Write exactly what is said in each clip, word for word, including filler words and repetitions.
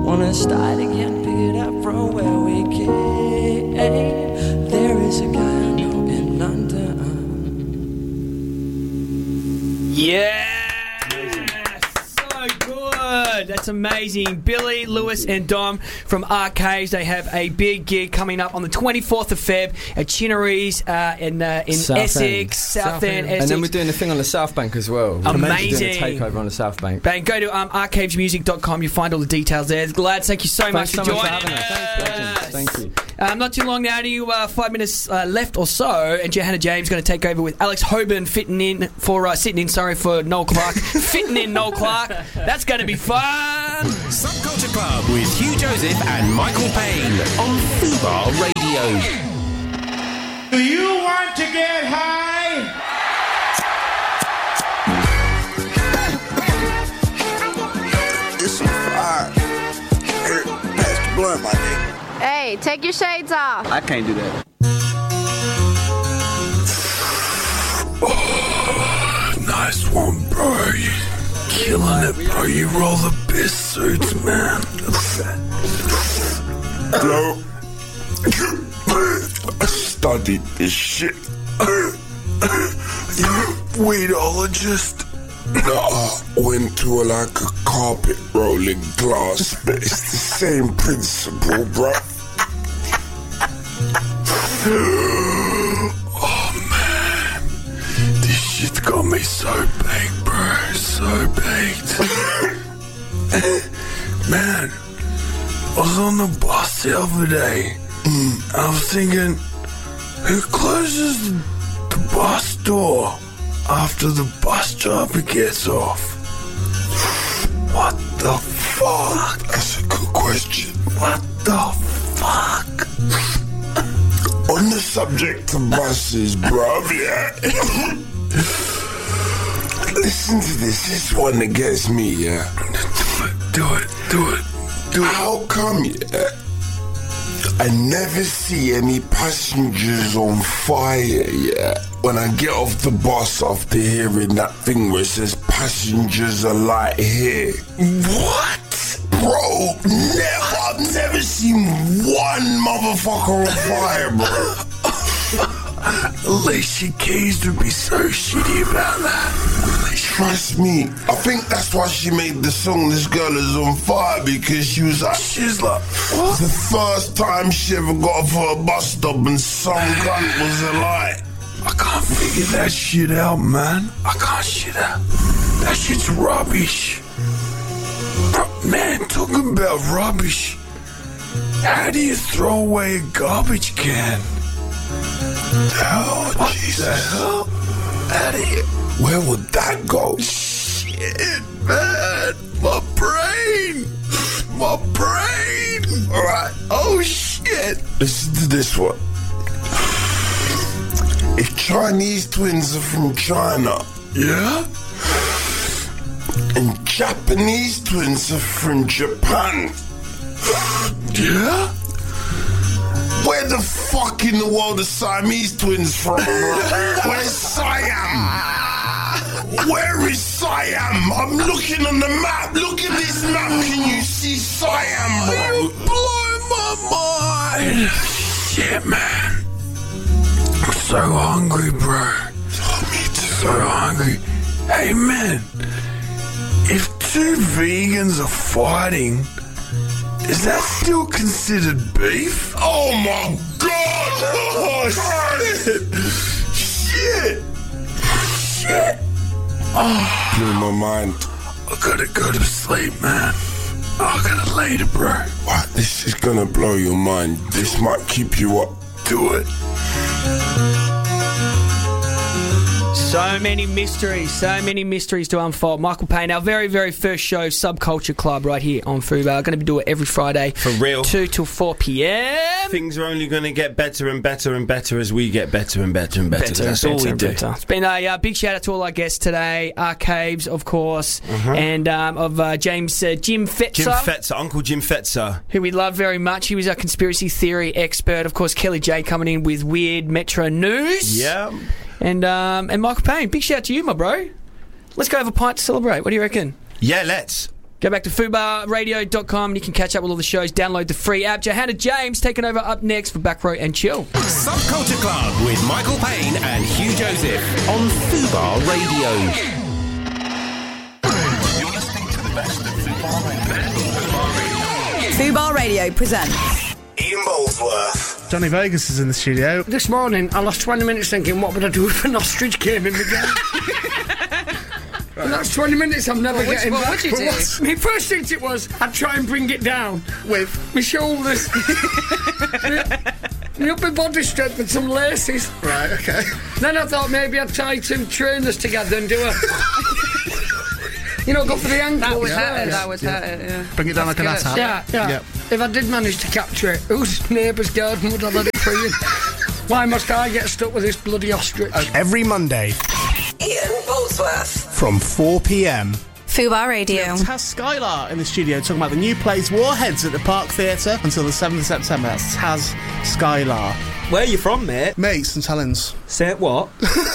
wanna start again, pick it up from where we came. There is a guy I know in London. Yeah! So good! That's amazing. Billy, Lewis and Dom from Arcaves. They have a big gig coming up on the twenty-fourth of Feb at Chinnery's uh, in, uh, in South Essex, End. South, South End, End. Essex. And then we're doing a thing on the South Bank as well. We're Amazing. doing a takeover on the South Bank. Bang, go to um, arcaves music dot com. You find all the details there. Lads, thank you so Thanks much so for much joining for having us. us. Thanks, legends. Thank you. Um, not too long now, only uh, five minutes uh, left or so, and Johanna James going to take over with Alex Hoban fitting in for uh, sitting in. Sorry for Noel Clark, fitting in Noel Clark. That's going to be fun. Subculture Club with Hugh Joseph and Michael Payne on Fubar Radio. Do you want to get high? This is fire. Here, pass the blunt, my nigga. Hey, take your shades off. I can't do that. Oh, nice one, bro. You killing it, bro. You roll the best suits, man. Bro, I studied this shit. You weedologist? No, I went to a, like a carpet rolling glass, but it's the same principle, bro. Oh man, this shit's got me so baked, bro, so baked. Man, I was on the bus the other day, and I was thinking, who closes the bus door after the bus driver gets off? What the fuck? That's a good question. What the fuck? On the subject of buses, bruv, yeah. Listen to this. This one that gets me, yeah. Do it, do it, do it. How come, yeah, I never see any passengers on fire, yeah, when I get off the bus after hearing that thing where it says passengers are light here? What? Bro, never, I've never seen one motherfucker on fire, bro. Alicia Keys would be so shitty about that. Trust me, I think that's why she made the song This Girl Is On Fire, because she was like, she's like, what? The first time she ever got off her bus stop and some cunt was alive. I can't figure that shit out, man. I can't shit out. That shit's rubbish. Man, talking about rubbish, how do you throw away a garbage can? Oh, what Jesus. The hell? How do you... Where would that go? Shit, man. My brain. My brain. Alright. Oh, shit. Listen to this one. If Chinese twins are from China, yeah? And Japanese twins are from Japan, yeah? Where the fuck in the world are Siamese twins from? Where's Siam? Where is Siam? I'm looking on the map. Look at this map. Can you see Siam, bro? You blow my mind. Shit, man. I'm so hungry, bro. Oh, me too. So hungry. Hey, man. If two vegans are fighting, is that still considered beef? Oh my god! Oh shit! Shit! Shit! Oh, blew my mind. I gotta go to sleep, man. I gotta later, bro. What? This is gonna blow your mind. This might keep you up. Do it. So many mysteries, so many mysteries to unfold. Michael Payne, our very, very first show, Subculture Club, right here on Fubar. Going to do it every Friday. For real. two till four p.m. Things are only going to get better and better and better as we get better and better and better. Better That's and all better we and do. better. It's been a uh, big shout out to all our guests today. Arcaves, of course, Uh-huh. and um, of uh, James uh, Jim Fetzer. Jim Fetzer, Uncle Jim Fetzer. Who we love very much. He was our conspiracy theory expert. Of course, Kelly J coming in with weird Metro news. Yeah. And um, and Michael Payne, big shout out to you, my bro. Let's go have a pint to celebrate. What do you reckon? Yeah, let's. Go back to fubar radio dot com and you can catch up with all the shows. Download the free app. Johanna James taking over up next for Back Row and Chill. Subculture Club with Michael Payne and Hugh Joseph on Fubar Radio. You're listening to the best of Fubar Radio. Fubar Radio presents Ian Boldsworth. Johnny Vegas is in the studio. This morning, I lost twenty minutes thinking, what would I do if an ostrich came in again? And that's twenty minutes I'm never well, getting which, back. What would you do? My first instinct was, I'd try and bring it down with my shoulders. my, my upper body strength with some laces. Right, okay. Then I thought maybe I'd tie two trainers together and do a... You know, go for the ankle. That would as hurt well. it, that would hurt it, yeah. Bring it down That's like an good. ass hat. Yeah, yeah. Yep. If I did manage to capture it, whose neighbour's garden would I let it free in? Why must I get stuck with this bloody ostrich? Every Monday Ian Boldsworth from four p.m. Fubar Radio. Taz Skylar in the studio talking about the new plays Warheads at the Park Theatre until the seventh of September. That's Taz Skylar. Where are you from, mate? Mate, St Helens. Say what?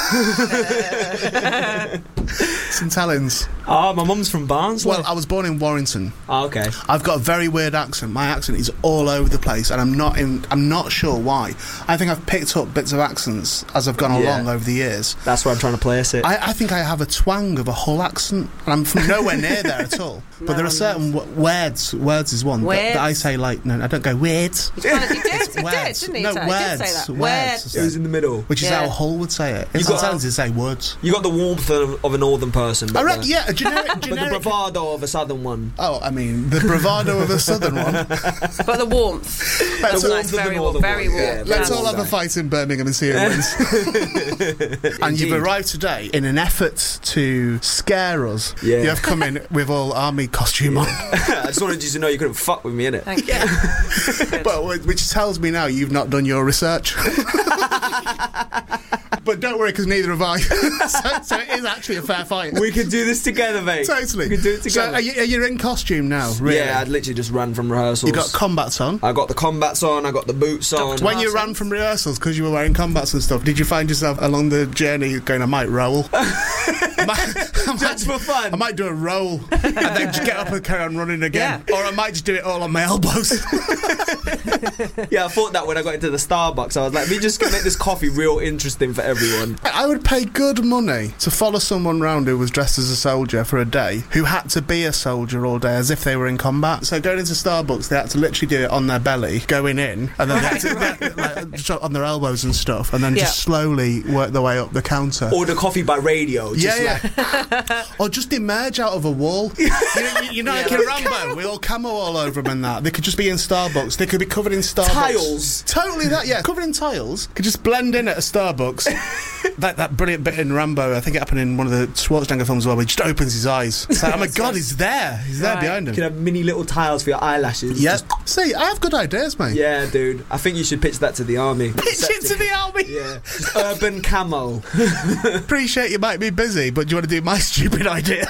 St Helens. Oh, my mum's from Barnsley. Well, I was born in Warrington. Oh, okay. I've got a very weird accent. My accent is all over the place, and I'm not in, I'm not sure why. I think I've picked up bits of accents as I've gone Yeah. along over the years. That's where I'm trying to place it. I, I think I have a twang of a Hull accent, and I'm from nowhere near there at all. But No there are one certain w- words. Words is one that, that I say like no, I don't go weird. You did, you did, It's you did, words. didn't he? No, He did words. say that. Words. Words. It was in the middle. Which is Yeah. how Hull would say it. In You St got- Helens, they say words. You got the warmth of, of a northern person. But I reckon, the, yeah, a generic, but the generic. bravado of a southern one. Oh, I mean, the bravado of a southern one. But the warmth. Let's the all- warmth, very warm, very warm. Yeah, Let's very all warm. have a fight in Birmingham and see who wins. And you've Indeed. arrived today in an effort to scare us. Yeah. You have come in with all army costume on. I just wanted you to know you couldn't fuck with me, innit? Thank you. But wh- which tells me now you've not done your research. But don't worry, because neither have I. so, so it is actually a fair fight. We could do this together, mate. Totally. We could do it So together. are you, are you in costume now, really? Yeah, I'd literally just ran from rehearsals. You got combats on? I got the combats on, I got the boots on. When you ran from rehearsals because you were wearing combats and stuff, did you find yourself along the journey going, I might roll? I might, I might, Just for fun. I might do a roll and then just get up and carry on running again. Or I might just do it all on my elbows. Yeah, I thought that when I got into the Starbucks. I was like, we just gonna make this coffee real interesting for everyone. I would pay good money to follow someone round who was dressed as a soldier for a day, who had to be a soldier all day as if they were in combat. So going into Starbucks, they had to literally do it on their belly, going in, and then they had to, they- like, just on their elbows and stuff, and then Yeah. just slowly work their way up the counter. Order coffee by radio. Just Yeah, like, yeah. Or just emerge out of a wall. You know, you know like in Rambo, with all camo all over them and that. They could just be in Starbucks. They could be covered in Starbucks. Tiles. Totally that, yeah. Covered in tiles. Could just blend in at a Starbucks. that that brilliant bit in Rambo, I think it happened in one of the Schwarzenegger films as well, where he just opens his eyes. It's like, oh my God, he's there. He's there Right. behind You him. can have mini little tiles for your eyelashes. Yeah. Just- See, I have good ideas, mate. yeah, dude. I think you should pitch that to the army. Pitch it to the army. Yeah. Just urban camo. Appreciate you might be busy, but do you want to do my stupid idea?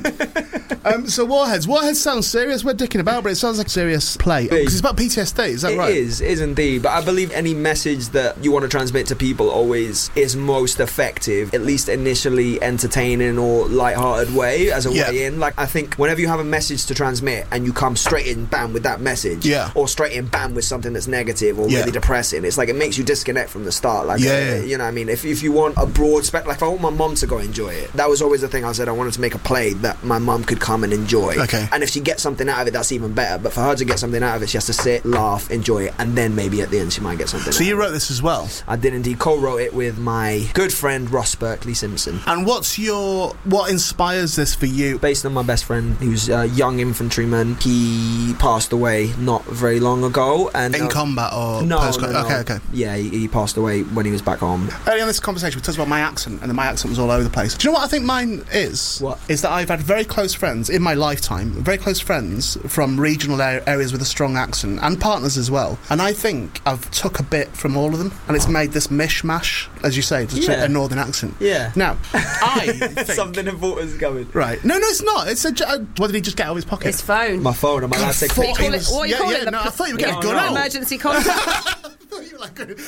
um, so Warheads. Warheads sounds serious. We're dicking about, but it sounds like a serious play. Because it's about P T S D, is that It right? is, is indeed. But I believe any message that you want to transmit to people always is most effective, at least initially entertaining or light-hearted way, as a Yeah. way in. Like, I think whenever you have a message to transmit and you come straight in, bam, with that message, Yeah. or straight in, bam, with something that's negative or Yeah. really depressing, it's like it makes you disconnect from the start. Like, Yeah, uh, yeah. you know what I mean? If, if you want a broad spectrum, like if I want my mum to go enjoy it, that was always the thing I said. I wanted to make a play that my mum could come and enjoy. Okay. And if she gets something out of it, that's even better. But for her to get something out of it, she has to sit, laugh, enjoy it, and then maybe at the end she might get something So out you of it. wrote this as well? I did indeed co-wrote it with my good friend Ross Berkeley Simpson. And what's your... what inspires this for you? Based on my best friend, he was a young infantryman. He passed away not very long ago. And In uh, combat or no, post? no, no. Okay, okay. Yeah, he, he passed away when he was back home. Early on this conversation, we talked about my accent, and then my accent was all over the place. Do you know what I think mine is? What? Is that I've had very close friends in my lifetime, very close friends from regional a- areas with a strong accent, and partners as well. And I think I've took a bit from all of them, and it's made this mishmash, as you say, just Yeah. a northern accent. Yeah. Now, I think... Something important is coming. Right. No, no, it's not. It's a... j- uh, what did he just get out of his pocket? His phone. My phone, am I allowed to take thought What pictures? you call it? What you Yeah, call yeah, it? The no, I pl- thought you were getting yeah, a gun out. Emergency contact. I thought you were like...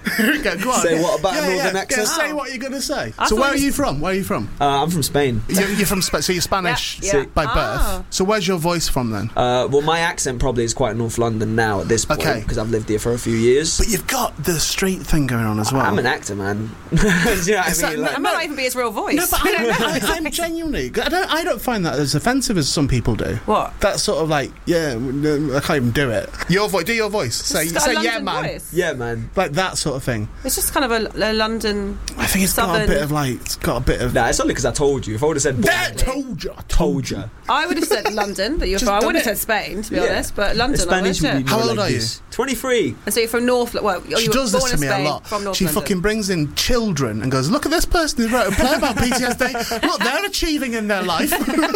Go, go on. Say what about yeah, a northern yeah, accent? Yeah, say what you're going to say. I So thought where it are was- you from? Where are you from? Uh, I'm from Spain. You're, you're from Spain, so you're Spanish Yeah, yeah. by birth. Ah. So where's your voice from then? Uh, well, my accent probably is quite North London now at this point Okay. because I've lived here for a few years. But you've got the street thing going on as well. I'm an actor, man. Do you know what Is I that- mean? no, Like, That might not even be his real voice. No, but I don't know. I, I'm genuinely. I don't. I don't find that as offensive as some people do. What? That's sort of like, yeah, no, I can't even do it. Your voice. Do your voice. Say, It's got a say, yeah, London man. voice. yeah, man. Like that sort of thing. It's just kind of a, a London. I think it's got a Southern- bit of like. It's got a bit of. Nah, it's only because I told you. If I would have said That told you. I told you. I would have said London, but you're Just fine. I done would have it. said Spain, to be Yeah. honest. But London, Spanish I would would be How more old like are you? this. twenty-three. And so you're from North. Well, She you were does born this in to me Spain, a lot. from North She London. fucking brings in children and goes, look at this person who wrote a play about P T S D. Look, they're achieving in their life.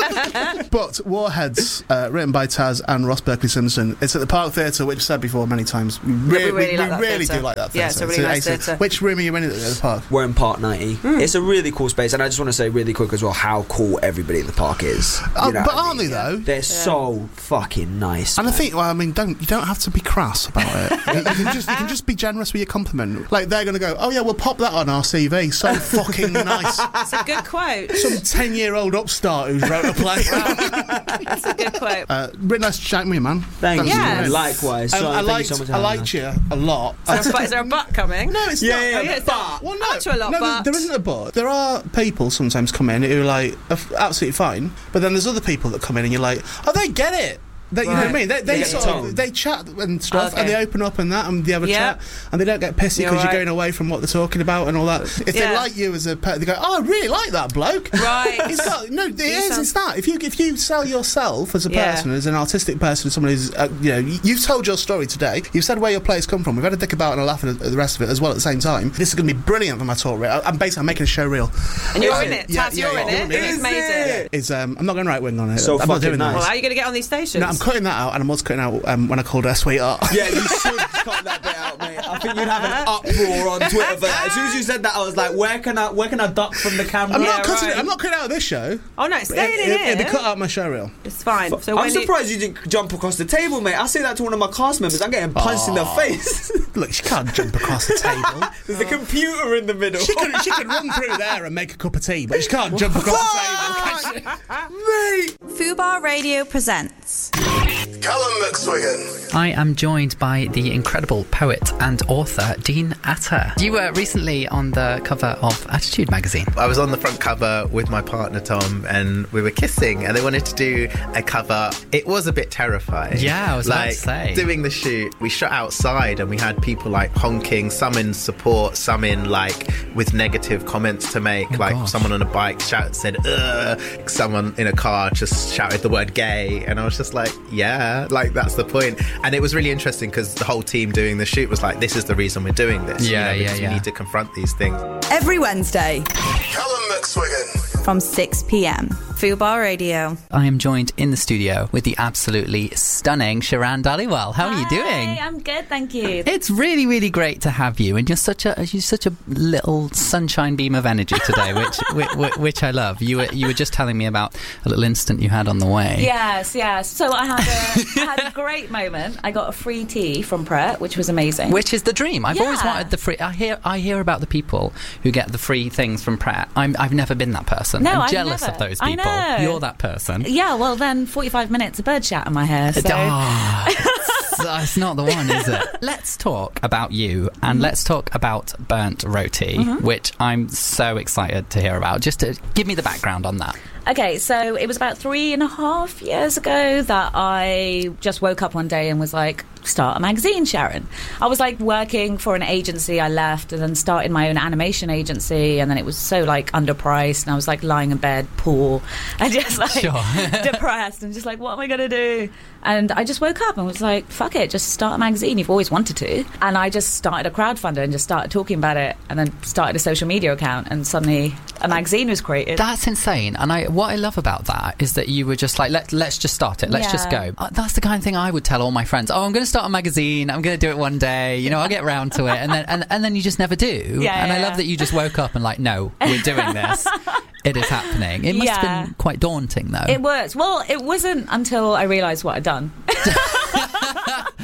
But Warheads, uh, written by Taz and Ross Berkeley Simpson, it's at the Park Theatre, which I've said before many times. We really, really like that really theatre. do like that theatre. Yeah, it's a really nice ace- theatre. Which room are you in at the park? We're in Park ninety. Hmm. It's a really cool space, and I just want to say really quick as well how cool everybody in the park is. You Oh, know but what I aren't mean? they though? They're so fucking nice. And I man. think, well, I mean, don't you don't have to be crass about it. you, you can just you can just be generous with your compliment. Like they're going to go, oh yeah, we'll pop that on our C V. So fucking nice. It's a good quote. Some ten-year-old upstart who's wrote a play. It's a good quote. Uh, really nice to chat with you, man. Thank Thanks you. for Yes. coming. Likewise. Um, So, I thank you liked, so much for I having liked me. you a lot. Is there, a butt, is there a butt coming? No, it's Yeah, not. yeah, Oh, yeah, it's but- not. Well, I liked you a lot, no, but- there isn't a but. There are people sometimes come in who are like are f- absolutely fine, but then there's other people that come in and you're like, oh, they get it. They, you know what I Right. mean? They, they They get sort the of tone. they chat and stuff, Okay. and they open up and that, and they have a Yeah. chat, and they don't get pissy You're because you're right. going away from what they're talking about and all that. If they Yeah. like you as a pet, they go, "Oh, I really like that bloke." Right. It's got, no, it You is. sound- It's that. If you if you sell yourself as a Yeah. person, as an artistic person, someone who's uh, you know, you- you've told your story today. You've said where your players come from. We've had a dick about and a laugh at the rest of it as well at the same time. This is going to be brilliant for my tour. Reel. I'm basically I'm making a show reel. And you're Um, in it. yeah, Taz, yeah, you're yeah, in it. yeah. You've made it. Is um, I'm not going right wing on it. So I'm not fucking doing nice. that. Well, how are you going to get on these stations? No, I'm cutting that out, and I'm also cutting out um, when I called her sweetheart. Yeah, you should cut that bit out, mate. I think you'd have an uproar on Twitter for that. As soon as you said that, I was like, where can I, where can I duck from the camera? I'm Yeah, not cutting right. it. I'm not cutting out of this show. Oh no, it's staying It, in it, here. it'll be cut out my show reel. It's fine. So I'm when you- surprised you didn't jump across the table, mate. I say that to one of my cast members. I'm getting punched in the Aw. face. Look, she can't jump across the table. There's a computer in the middle. She could she could run through there and make a cup of tea, but she can't jump across the table, can she? Mate! Fubar Radio presents. Callum McSwiggan. I am joined by the incredible poet and author Dean Atta. You were recently on the cover of Attitude magazine. I was on the front cover with my partner Tom, and we were kissing, and they wanted to do a cover. It was a bit terrifying. Yeah, I was about like to say. doing the shoot. We shot outside, and we had people like honking, some in support, some in like with negative comments to make. Oh, like gosh. someone on a bike shout said "ugh," someone in a car just shouted the word "gay," and I was just like, yeah, like that's the point. And it was really interesting because the whole team doing the shoot was like, this is the reason we're doing this. Yeah, you know, yeah, because yeah. we need to confront these things. Every Wednesday Callum McSwiggan. from six p.m. Fubar Radio. I am joined in the studio with the absolutely stunning Sharan Dhaliwal. How are you doing? Hi, I'm good, thank you. It's really, really great to have you, and you're such a you're such a little sunshine beam of energy today, which which, which I love. You were you were just telling me about a little incident you had on the way. Yes, yes. So I had a, I had a great moment. I got a free tea from Pret, which was amazing. Which is the dream. I've Yeah. always wanted the free. I hear I hear about the people who get the free things from Pret. I'm I've never been that person. No, I'm I've jealous never. of those I people. know. You're that person. Yeah, well then, forty-five minutes of bird chat in my hair. So. Ah, it's, it's not the one, is it? Let's talk about you, and let's talk about Burnt Roti, Mhm. which I'm so excited to hear about. Just to give me the background on that. Okay, so it was about three and a half years ago that I just woke up one day and was like, start a magazine, Sharon. I was like working for an agency. I left and then started my own animation agency, and then it was so like underpriced, and I was like lying in bed, poor, and just like Sure. depressed, and just like, what am I gonna do? And I just woke up and was like, fuck it, just start a magazine. You've always wanted to. And I just started a crowdfunder and just started talking about it, and then started a social media account, and suddenly a magazine was created. That's insane. And I, what I love about that is that you were just like, Let, let's just start it. Let's just Yeah. go. Uh, that's the kind of thing I would tell all my friends. Oh, I'm going to start a magazine. I'm going to do it one day. You know, I'll get round to it. And then, and, and then you just never do. Yeah, and I yeah, love yeah. that you just woke up and like, no, we're doing this. It is happening. It must Yeah. have been quite daunting, though. It was. Well, it wasn't until I realised what I'd done.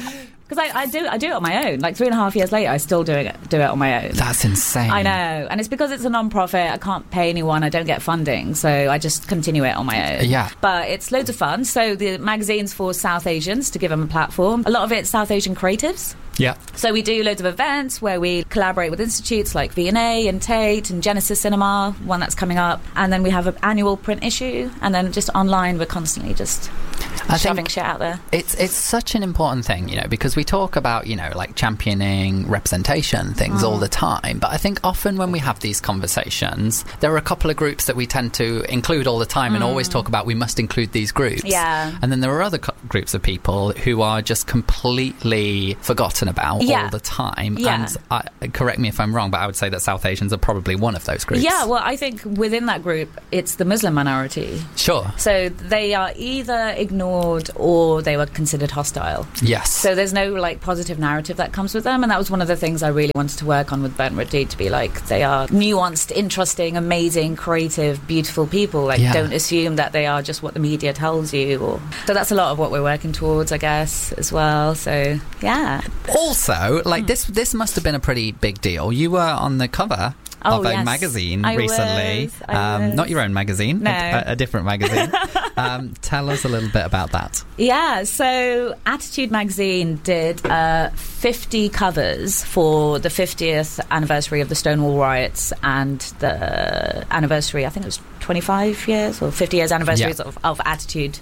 Because I, I do I do it on my own. Like three and a half years later, I still do it do it on my own. That's insane. I know, and it's because it's a non-profit. I can't pay anyone. I don't get funding, so I just continue it on my own. Yeah. But it's loads of fun. So the magazine's for South Asians to give them a platform. A lot of it's South Asian creatives. Yeah. So we do loads of events where we collaborate with institutes like V and A and Tate and Genesis Cinema, one that's coming up. And then we have an annual print issue. And then just online, we're constantly just I shoving think shit out there. It's it's such an important thing, you know, because we talk about, you know, like championing representation things Mm. all the time. But I think often when we have these conversations, there are a couple of groups that we tend to include all the time and Mm. always talk about we must include these groups. Yeah. And then there are other co- groups of people who are just completely forgotten about Yeah. all the time. Yeah. And I, correct me if I'm wrong, but I would say that South Asians are probably one of those groups. Yeah, well, I think within that group, it's the Muslim minority. Sure. So they are either ignored or they were considered hostile. Yes. So there's no like positive narrative that comes with them, and that was one of the things I really wanted to work on with Burnt Red Deed, to be like, they are nuanced, interesting, amazing, creative, beautiful people. Like, Yeah. don't assume that they are just what the media tells you. Or so that's a lot of what we're working towards, I guess, as well. So yeah. Also, Hmm. like this, this must have been a pretty big deal. You were on the cover Oh, of a yes. magazine I recently. was, I um, was. Not your own magazine, No. a, a different magazine. um, tell us a little bit about that. Yeah, so Attitude Magazine did uh, fifty covers for the fiftieth anniversary of the Stonewall riots and the anniversary, I think it was twenty-five years or fifty years anniversaries Yeah. of, of Attitude.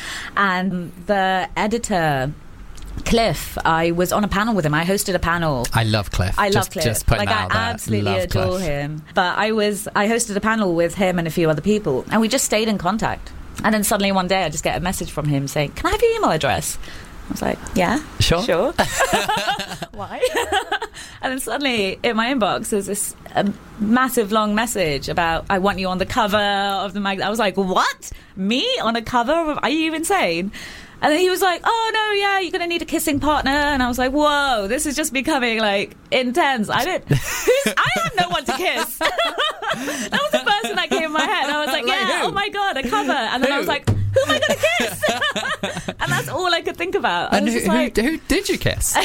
And the editor, Cliff, I was on a panel with him. I hosted a panel. I love Cliff. I love just, Cliff. Just putting like that I out there. absolutely Love adore Cliff. him. But I was I hosted a panel with him and a few other people, and we just stayed in contact. And then suddenly one day I just get a message from him saying, "Can I have your email address?" I was like, "Yeah, Sure. sure." Why? And then suddenly in my inbox there's this a massive long message about, "I want you on the cover of the magazine." I was like, "What? Me on a cover? Of, are you insane?" And then he was like, "Oh no, yeah, you're gonna need a kissing partner." And I was like, "Whoa, this is just becoming like intense." I don't. Who's, I have no one to kiss. That was the first thing that came in my head. I was like, Like "Yeah, who? oh my god, a cover." And then I was like, "Who am I gonna kiss?" And that's all I could think about. I And was who, just like, who, who did you kiss?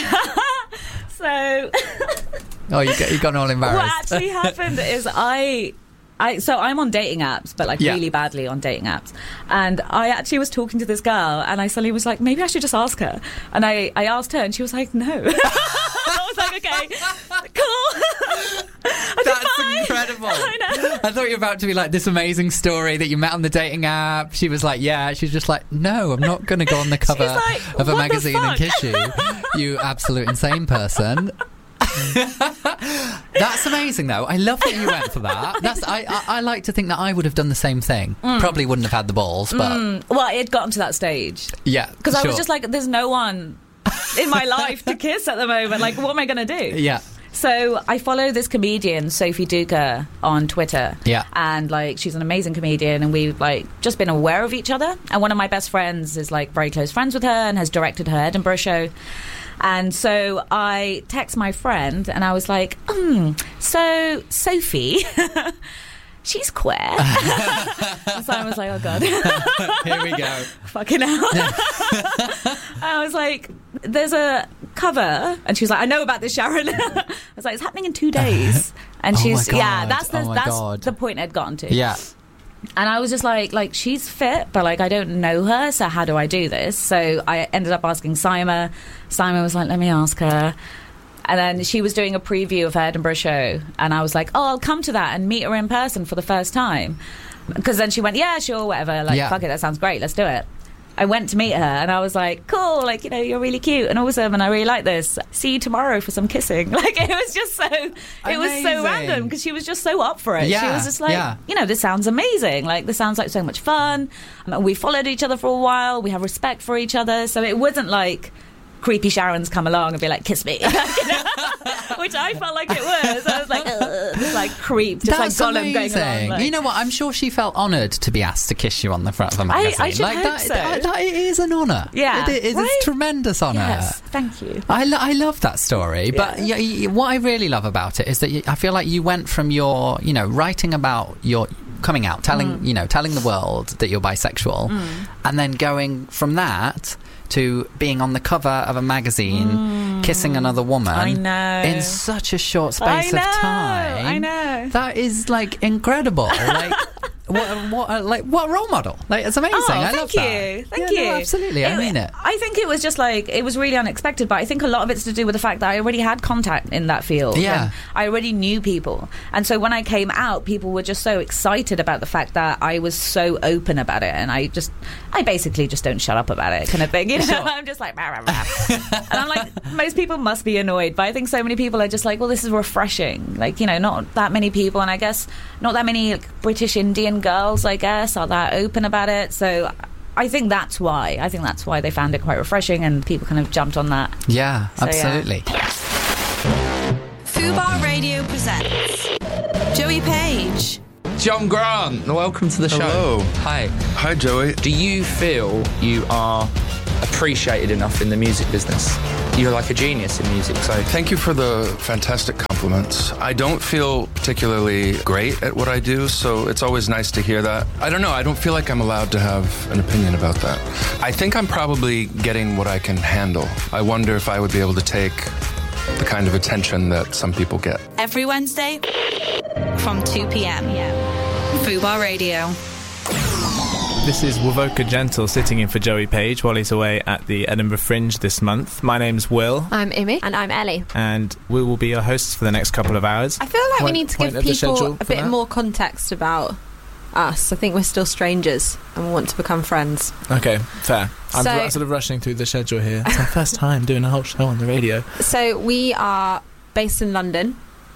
so. Oh, you got, you got all embarrassed. What actually happened is I. I, so I'm on dating apps, but like Yeah. really badly on dating apps. And I actually was talking to this girl, and I suddenly was like, maybe I should just ask her. And I, I asked her, and she was like, no. I was like, okay, cool. I said, That's "Fine." incredible. I know. I thought you were about to be like this amazing story that you met on the dating app. She was like, yeah. She was just like, no, I'm not going to go on the cover like, of a "What the magazine and fuck?" kiss you. You absolute insane person. That's amazing, though. I love that you went for that. That's I, I, I like to think that I would have done the same thing. Mm. Probably wouldn't have had the balls, but Mm, well, it had gotten to that stage. yeah, Because I sure. was just like, there's no one in my life to kiss at the moment. Like, what am I going to do? yeah. So I follow this comedian, Sophie Duker, on Twitter. Yeah. And, like, she's an amazing comedian, and we've, like, just been aware of each other. And one of my best friends is, like, very close friends with her and has directed her Edinburgh show. And so I text my friend, and I was like, hmm, so Sophie... she's queer. And Simon was like, oh God. Here we go. Fucking hell. I was like, there's a cover. And she was like, I know about this, Sharon. I was like, it's happening in two days. And Oh she's, my yeah, God. that's the, Oh my that's God. the point I'd gotten to. Yeah. And I was just like, like, she's fit, but, like, I don't know her, so how do I do this? So I ended up asking Simon. Simon was like, let me ask her. And then she was doing a preview of her Edinburgh show. And I was like, oh, I'll come to that and meet her in person for the first time. Because then she went, yeah, sure, whatever. Like, Yeah. fuck it, that sounds great, let's do it. I went to meet her, and I was like, cool, like, you know, you're really cute and awesome, and I really like this. See you tomorrow for some kissing. Like, it was just so, it was so Amazing. random, because she was just so up for it. She Yeah, was just like, yeah. you know, this sounds amazing. Like, this sounds like so much fun. Um, we followed each other for a while. We have respect for each other. So it wasn't like creepy Sharon's come along and be like, kiss me. You know? Which I felt like it was. I was like, ugh, this like creep, just That's like Gollum amazing. going along. Like, You know what? I'm sure she felt honoured to be asked to kiss you on the front of a I- magazine. I should like hope that, so. that, that is an honour. Yeah, it is. right? It's tremendous honour. yes, thank you. I, lo- I love that story, but Yeah. y- y- what I really love about it is that you, I feel like you went from your, you know, writing about your coming out, telling Mm. you know, telling the world that you're bisexual, Mm. and then going from that to being on the cover of a magazine, Mm. kissing another woman. I know. In such a short I space know, of time. I know. That is like incredible. Like what, what, uh, like what role model? Like it's amazing. Oh, I thank love you, that. thank Yeah, you. no, absolutely, I mean it. I think it was just like it was really unexpected, but I think a lot of it's to do with the fact that I already had contact in that field. Yeah. and I already knew people, and so when I came out, people were just so excited about the fact that I was so open about it, and I just, I basically just don't shut up about it, kind of thing. You know, Sure. I'm just like, rah, rah, rah. And I'm like, most people must be annoyed, but I think so many people are just like, well, this is refreshing. Like, you know, not that many people, and I guess not that many like, British Indian girls, I guess, are that open about it. So I think that's why. I think that's why they found it quite refreshing, and people kind of jumped on that. Yeah, So, yeah. absolutely. Fubar Radio presents Joey Page. John Grant, welcome to the show. Hello. Hi. Hi, Joey. Do you feel you are appreciated enough in the music business? You're like a genius in music, so... Thank you for the fantastic compliments. I don't feel particularly great at what I do, so it's always nice to hear that. I don't know, I don't feel like I'm allowed to have an opinion about that. I think I'm probably getting what I can handle. I wonder if I would be able to take the kind of attention that some people get. Every Wednesday from two p.m. Fubar Radio. This is Wavoka Gentle sitting in for Joey Page while he's away at the Edinburgh Fringe this month. My name's Will. I'm Imi. And I'm Ellie. And we will be your hosts for the next couple of hours. I feel like Point- we need to point give of the people schedule a for bit that? more context about us. I think we're still strangers and we want to become friends. Okay, fair. I'm So- r- sort of rushing through the schedule here. It's my first time doing a whole show on the radio. So we are based in London.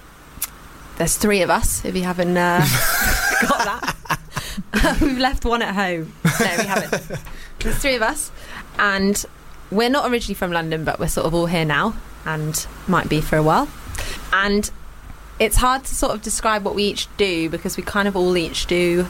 There's three of us, if you haven't uh, got that. We've left one at home. No, we haven't. There's three of us. And we're not originally from London, but we're sort of all here now and might be for a while. And it's hard to sort of describe what we each do because we kind of all each do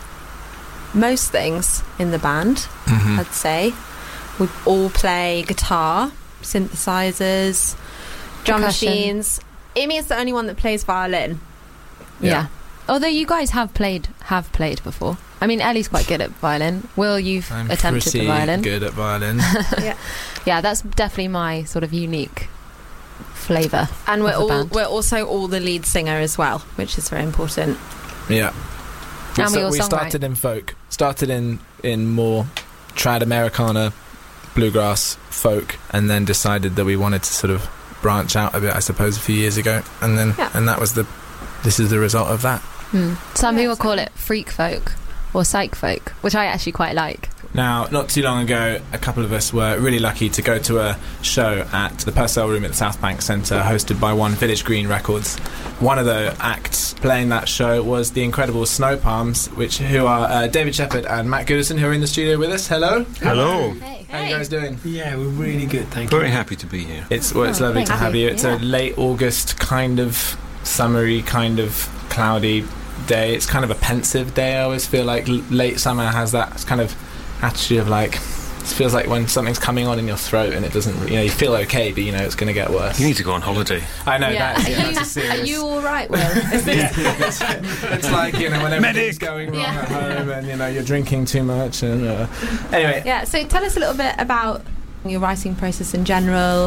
most things in the band, Mhm. I'd say. We all play guitar, synthesizers, drum Percussion. machines. Amy is the only one that plays violin. Yeah. Although you guys have played have played before. I mean, Ellie's quite good at violin. Will, you've I'm attempted pretty the violin. good at violin. yeah. Yeah, that's definitely my sort of unique flavour. And we're of the all band. we're also all the lead singer as well, which is very important. Yeah. We, And we sta- all we songwrite. started in folk. Started in, in more trad Americana, bluegrass, folk, and then decided that we wanted to sort of branch out a bit, I suppose, a few years ago. And then Yeah. and that was the this is the result of that. Hmm. Some people call it freak folk or psych folk, which I actually quite like. Now, not too long ago, a couple of us were really lucky to go to a show at the Purcell Room at the South Bank Centre, hosted by One Village Green Records. One of the acts playing that show was the incredible Snow Palms, which who are uh, David Shepherd and Matt Goodison, who are in the studio with us. Hello. Hello. How are you guys doing? Yeah, we're really good, thank you. Very happy to be here. It's well, it's Oh, lovely thank to have you. you. It's Yeah. a late August kind of summery, kind of cloudy day. It's kind of a pensive day. I always feel like l- late summer has that kind of attitude of like, it feels like when something's coming on in your throat and it doesn't, you know, you feel okay, but you know it's going to get worse. You need to go on holiday. I know Yeah. that. Yeah, Are, that's a you, are serious. you all right, Will? it's, it's like, you know, when everything's going wrong Yeah. at home and you know you're drinking too much and uh, anyway. Yeah, so tell us a little bit about your writing process in general.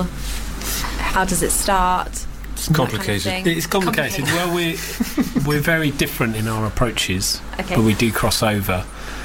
How does it start? It's complicated. That kind of thing. it's complicated. Well, we're we're very different in our approaches, Okay. but we do cross over.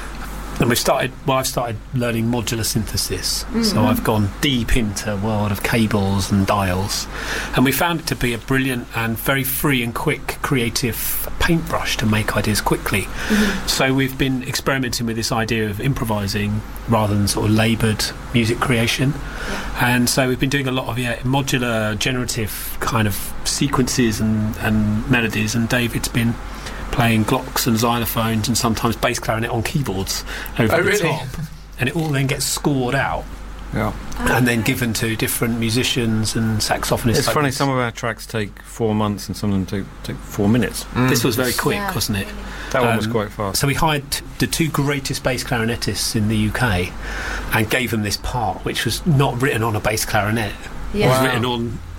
And we've started. Well, I've started learning modular synthesis, Mhm. so I've gone deep into a world of cables and dials, and we found it to be a brilliant and very free and quick creative paintbrush to make ideas quickly. Mhm. So we've been experimenting with this idea of improvising rather than sort of laboured music creation. And so we've been doing a lot of yeah, modular generative kind of sequences and, and melodies, and David's been playing glocks and xylophones and sometimes bass clarinet on keyboards over Oh, the really? top, and it all then gets scored out Yeah. and then given to different musicians and saxophonists. It's funny, some of our tracks take four months and some of them take, take four minutes. This was very quick, Yeah. wasn't it? That one was Um, quite fast. So we hired t- the two greatest bass clarinetists in the U K and gave them this part, which was not written on a bass clarinet. Yeah. It was Wow. written on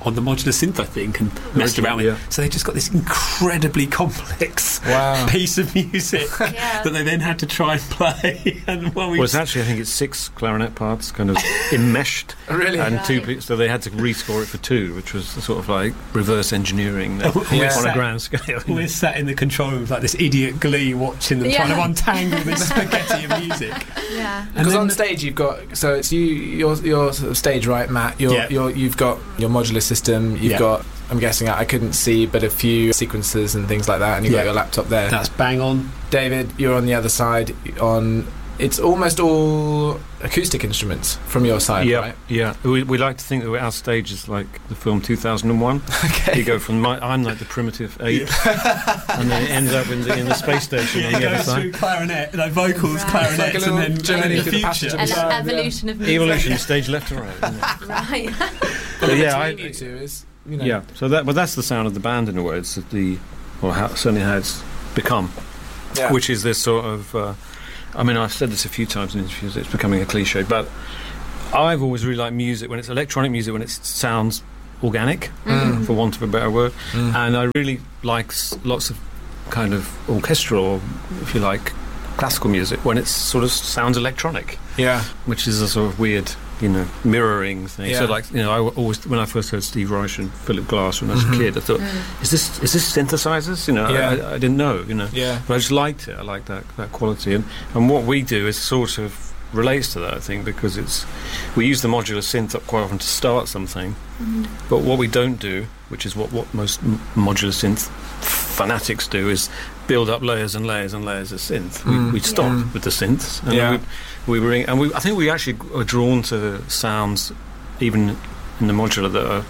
on the modular synth, I think, and messed around with. Yeah. So they just got this incredibly complex Wow. piece of music that they then had to try and play. And when we Well, it's actually, I think it's six clarinet parts kind of enmeshed. Really? And Right. two pe- so they had to rescore it for two, which was sort of like reverse engineering that, We're on sat- a grand scale. We're sat in the control room with like this idiot Glee watching them Yeah. trying to untangle this spaghetti of music. Yeah. And Because then on the- stage you've got so it's you you're you're sort of stage right, Matt. You're, Yeah. you're you've got your modular system. You've Yeah. got I'm guessing I couldn't see, but a few sequences and things like that, and you've Yeah. got your laptop there. That's bang on. David, you're on the other side. On it's almost all acoustic instruments from your side, yeah, right? yeah. We, we like to think that our stage is like the film two thousand one. Okay. You go from my, I'm like the primitive ape, and then it ends up in the, in the space station Yeah, on it the other goes side. through clarinet, no vocals, Right. clarinets, Like a little and then journey and through the the passage future. of An Yeah. evolution of music. Evolution, stage left to right. Isn't it? Right. But yeah, I- between you two is you know Yeah, so that, but that's the sound of the band in a way. It's the, or how, certainly how it's become, Yeah. which is this sort of. Uh, I mean, I've said this a few times in interviews. It's becoming a cliche, but I've always really liked music when it's electronic music when it sounds organic, Mm. for want of a better word, Mm. and I really like s- lots of kind of orchestral, or if you like, classical music when it sort of sounds electronic. Yeah. Which is a sort of weird, you know, mirroring thing. Yeah. So, like, you know, I always, when I first heard Steve Reich and Philip Glass when I was Mhm. a kid, I thought, Mm. is this is this synthesizers? You know, Yeah. I, I, I didn't know, you know. Yeah. But I just liked it. I liked that that quality, and and what we do is sort of relates to that, I think, because it's we use the modular synth up quite often to start something, Mhm. but what we don't do, which is what what most m- modular synth fanatics do, is build up layers and layers and layers of synth. Mm. We, we stop Mm. with the synths, and Yeah. we, we bring, and we, I think we actually are drawn to the sounds, even in the modular, that are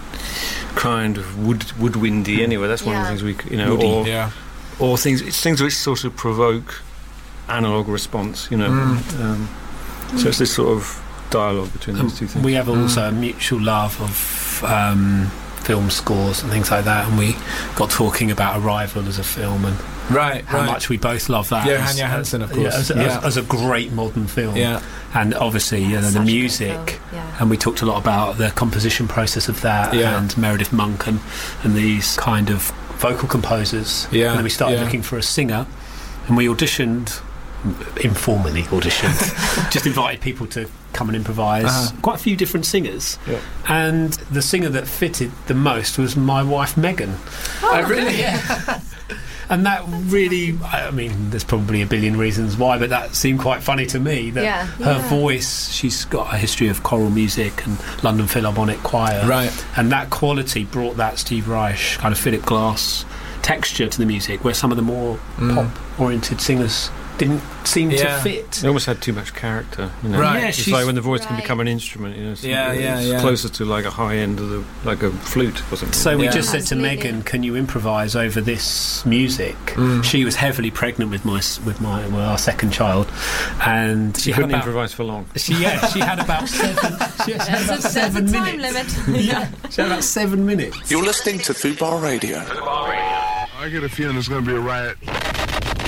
kind of wood woodwindy. Anyway, that's one of the Yeah. things we, c- you know, Woody, or yeah. or things, it's things which sort of provoke analog response. You know, Mm. um, so it's this sort of dialogue between those two things. We have also a mutual love of um, film scores and things like that, and we got talking about Arrival as a film and Right, how right. much we both love that. Johan as- Johansson, of yeah, course. as, as- Yeah. as a great modern film. Yeah. And obviously, you know, the Such a great music, film, yeah. and we talked a lot about the composition process of that, Yeah. and Meredith Monk and, and these kind of vocal composers. Yeah, And then we started yeah. looking for a singer, and we auditioned, informally auditioned, just invited people to come and improvise. Uh-huh. Quite a few different singers. Yeah. And the singer that fitted the most was my wife Megan. Oh, really? Yeah. And that really, I mean, there's probably a billion reasons why, but that seemed quite funny to me. That Yeah. her Yeah. voice, she's got a history of choral music and London Philharmonic Choir. Right. And that quality brought that Steve Reich, kind of Philip Glass texture to the music, where some of the more Mm. pop-oriented singers didn't seem Yeah. to fit. It almost had too much character, you know. Right. Yeah, It's she's- like when the voice can Right. become an instrument, you know. It's, Yeah, yeah, it's yeah. closer to like a high end of the, like a flute or something. So we Yeah. just said to Absolutely. Megan, "Can you improvise over this music?" Mm. She was heavily pregnant with my s- with my well, our second child, and she you had couldn't about, improvise for long. She yeah, she had about seven. She had There's about a, there's a seven time minutes. limit. Yeah, she had about seven minutes. You're listening to Fubar Radio. I get a feeling there's going to be a riot.